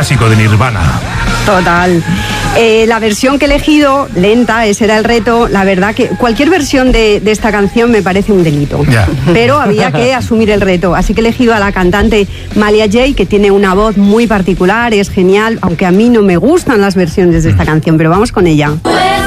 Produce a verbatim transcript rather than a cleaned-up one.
clásico de Nirvana. Total. Eh, la versión que he elegido, lenta, ese era el reto. La verdad que cualquier versión de, de esta canción me parece un delito. Ya. Pero había que asumir el reto. Así que he elegido a la cantante Malia Jay, que tiene una voz muy particular, es genial, aunque a mí no me gustan las versiones de esta canción, pero vamos con ella.